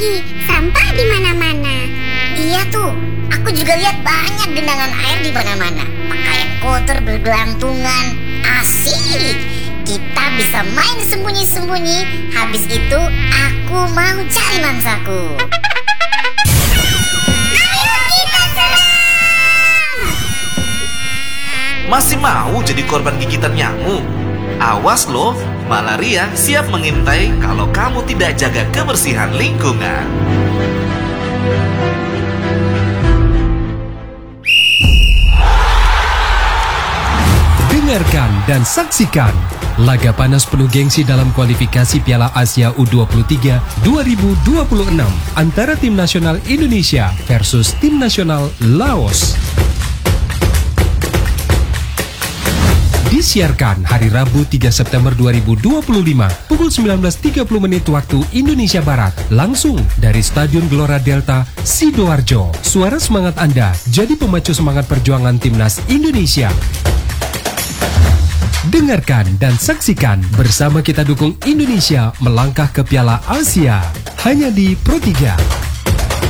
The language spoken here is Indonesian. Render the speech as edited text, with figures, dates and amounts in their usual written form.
tinggi, sampah di mana-mana. Iya tuh, aku juga lihat banyak genangan air di mana-mana. Pakaian kotor bergelantungan. Asik. Kita bisa main sembunyi-sembunyi. Habis itu aku mau cari mangsaku. Ayo kita serang! Masih mau jadi korban gigitan nyamuk? Awas loh, malaria siap mengintai kalau kamu tidak jaga kebersihan lingkungan. Dengarkan dan saksikan laga panas penuh gengsi dalam kualifikasi Piala Asia U23 2026 antara tim nasional Indonesia versus tim nasional Laos. Disiarkan hari Rabu 3 September 2025 pukul 19.30 waktu Indonesia Barat langsung dari Stadion Gelora Delta, Sidoarjo. Suara semangat Anda jadi pemacu semangat perjuangan timnas Indonesia. Dengarkan dan saksikan bersama kita dukung Indonesia melangkah ke Piala Asia hanya di Pro 3.